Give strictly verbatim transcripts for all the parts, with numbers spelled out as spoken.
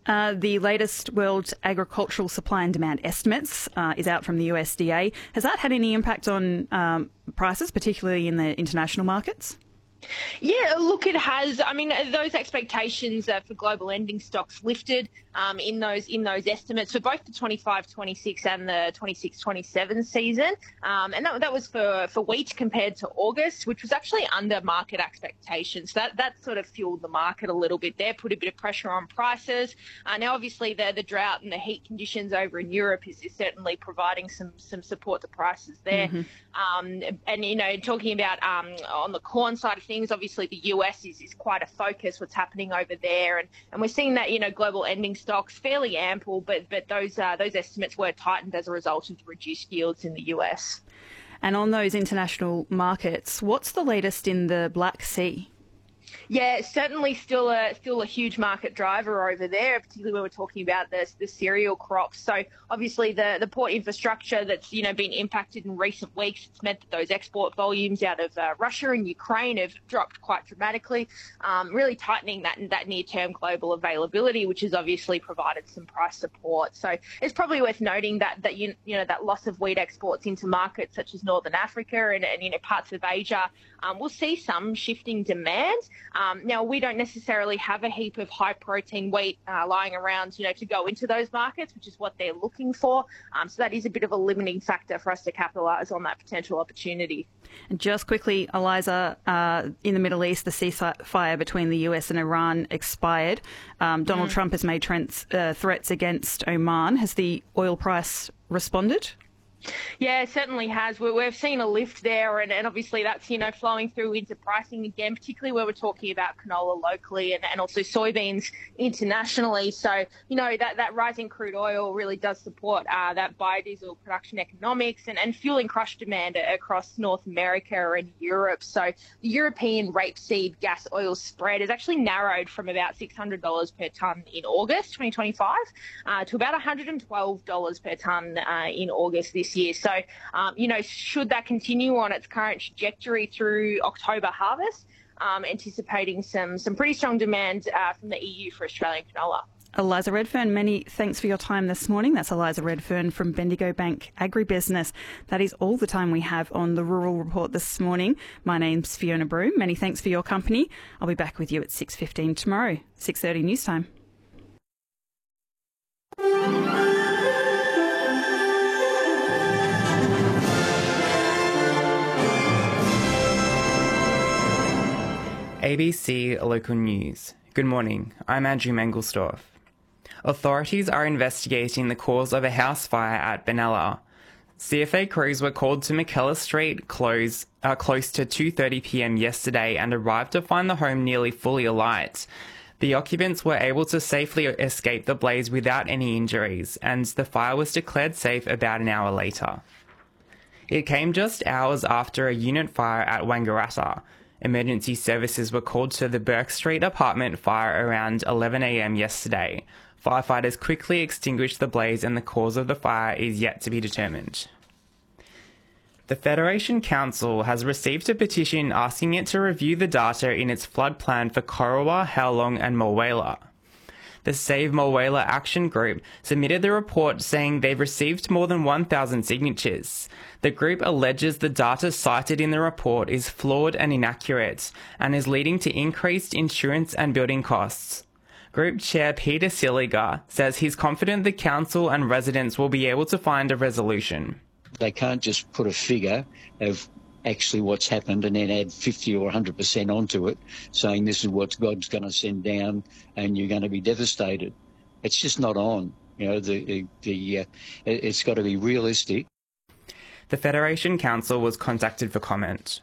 Uh, the latest World Agricultural Supply and Demand estimates uh, is out from the U S D A. Has that had any impact on um, prices, particularly in the international markets? Yeah, look, it has. I mean, those expectations uh, for global ending stocks lifted um, in those in those estimates for both the twenty-five twenty-six and the twenty-six twenty-seven season, um, and that, that was for, for wheat compared to August, which was actually under market expectations. That that sort of fueled the market a little bit there, put a bit of pressure on prices. Uh, now, obviously, the the drought and the heat conditions over in Europe is, is certainly providing some some support to prices there. Mm-hmm. Um, and you know, talking about um, on the corn side of things, obviously the U S is, is quite a focus, what's happening over there. And, and we're seeing that, you know, global ending stocks fairly ample, but but those uh, those estimates were tightened as a result of the reduced yields in the U S. And on those international markets, what's the latest in the Black Sea? Yeah, certainly still a still a huge market driver over there, particularly when we're talking about the, the cereal crops. So obviously the, the port infrastructure that's, you know, been impacted in recent weeks, it's meant that those export volumes out of uh, Russia and Ukraine have dropped quite dramatically, um, really tightening that that near-term global availability, which has obviously provided some price support. So it's probably worth noting that that you, you know that loss of wheat exports into markets such as Northern Africa and, and you know parts of Asia, um, we'll see some shifting demand. Um, now, we don't necessarily have a heap of high-protein wheat uh, lying around, you know, to go into those markets, which is what they're looking for. Um, so that is a bit of a limiting factor for us to capitalise on that potential opportunity. And just quickly, Eliza, uh, in the Middle East, the ceasefire between the U S and Iran expired. Um, Donald mm. Trump has made trends, uh, threats against Oman. Has the oil price responded? Yeah, it certainly has. We've seen a lift there, and, and obviously that's, you know, flowing through into pricing again, particularly where we're talking about canola locally and, and also soybeans internationally. So, you know, that, that rising crude oil really does support uh, that biodiesel production economics and, and fueling crush demand across North America and Europe. So the European rapeseed gas oil spread has actually narrowed from about six hundred dollars per tonne in August twenty twenty-five uh, to about one hundred twelve dollars per tonne uh, in August this year. So, um, you know, should that continue on its current trajectory through October harvest, um, anticipating some some pretty strong demand uh, from the E U for Australian canola. Eliza Redfern, many thanks for your time this morning. That's Eliza Redfern from Bendigo Bank Agribusiness. That is all the time we have on the Rural Report this morning. My name's Fiona Broome. Many thanks for your company. I'll be back with you at six fifteen tomorrow, six thirty news time. A B C Local News. Good morning, I'm Andrew Mangelsdorf. Authorities are investigating the cause of a house fire at Benalla. C F A crews were called to McKellar Street close, uh, close to two thirty p m yesterday and arrived to find the home nearly fully alight. The occupants were able to safely escape the blaze without any injuries, and the fire was declared safe about an hour later. It came just hours after a unit fire at Wangaratta. Emergency services were called to the Burke Street apartment fire around eleven a m yesterday. Firefighters quickly extinguished the blaze and the cause of the fire is yet to be determined. The Federation Council has received a petition asking it to review the data in its flood plan for Corowa, Howlong and Mulwala. The Save Mulwala Action Group submitted the report saying they've received more than one thousand signatures. The group alleges the data cited in the report is flawed and inaccurate and is leading to increased insurance and building costs. Group Chair Peter Silliger says he's confident the council and residents will be able to find a resolution. They can't just put a figure of actually what's happened and then add fifty or one hundred percent onto it, saying this is what God's going to send down and you're going to be devastated. It's just not on. You know, the, the, the uh, it's got to be realistic. The Federation Council was contacted for comment.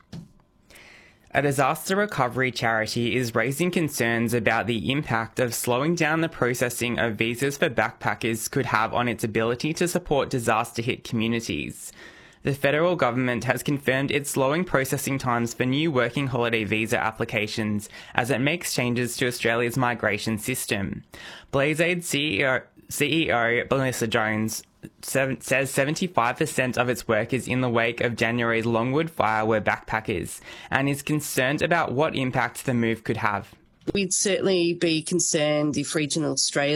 A disaster recovery charity is raising concerns about the impact of slowing down the processing of visas for backpackers could have on its ability to support disaster-hit communities. The federal government has confirmed it's slowing processing times for new working holiday visa applications as it makes changes to Australia's migration system. BlazeAid C E O, C E O Melissa Jones Seven, says seventy-five percent of its workers in the wake of January's Longwood fire were backpackers and is concerned about what impact the move could have. We'd certainly be concerned if regional Australia